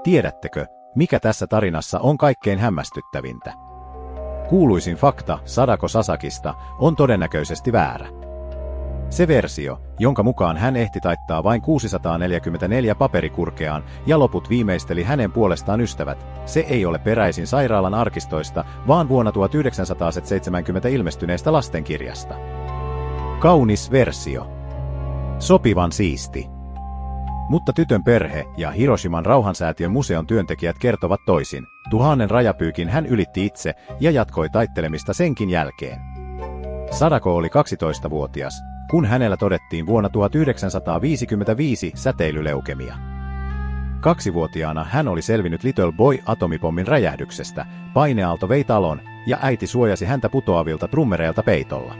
Tiedättekö, mikä tässä tarinassa on kaikkein hämmästyttävintä? Kuuluisin fakta Sadako Sasakista on todennäköisesti väärä. Se versio, jonka mukaan hän ehti taittaa vain 644 paperikurkeaan ja loput viimeisteli hänen puolestaan ystävät, se ei ole peräisin sairaalan arkistoista, vaan vuonna 1970 ilmestyneestä lastenkirjasta. Kaunis versio. Sopivan siisti. Mutta tytön perhe ja Hiroshiman rauhansäätiön museon työntekijät kertovat toisin. 1000 rajapyykin hän ylitti itse ja jatkoi taittelemista senkin jälkeen. Sadako oli 12-vuotias, kun hänellä todettiin vuonna 1955 säteilyleukemia. 2-vuotiaana hän oli selvinnyt Little Boy-atomipommin räjähdyksestä, paineaalto vei talon ja äiti suojasi häntä putoavilta trummereilta peitolla.